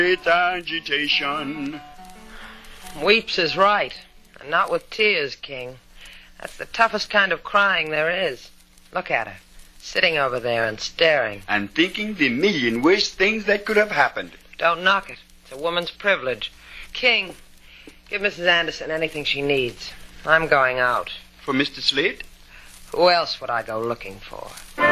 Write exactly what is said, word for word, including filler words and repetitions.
With agitation. Weeps is right, and not with tears, King. That's the toughest kind of crying there is. Look at her, sitting over there and staring. And thinking the million worst things that could have happened. Don't knock it. It's a woman's privilege. King, give Missus Anderson anything she needs. I'm going out. For Mister Slade? Who else would I go looking for?